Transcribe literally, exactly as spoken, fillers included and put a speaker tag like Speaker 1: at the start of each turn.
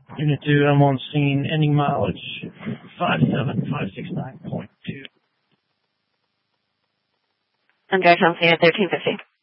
Speaker 1: Unit two, I'm on scene, ending mileage five seven five six nine point two.
Speaker 2: I'm direct on scene at thirteen fifty.